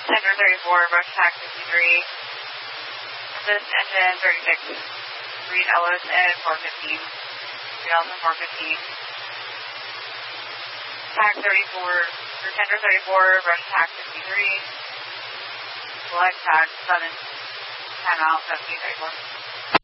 Tender 34, brush tack 53. Assist engine 36. Read Ellis and 415. Read Ellis and 415. Tack 34, or Tender 34, brush tack 53. Select tack 7. Time out, 1734.